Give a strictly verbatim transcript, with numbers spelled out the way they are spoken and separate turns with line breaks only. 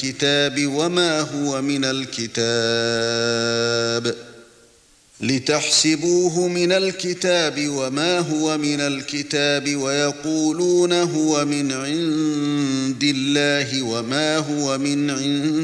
الكتاب وما هو من الكتاب لتحسبوه من الكتاب وما هو من الكتاب ويقولون هو من عند الله وما هو من عند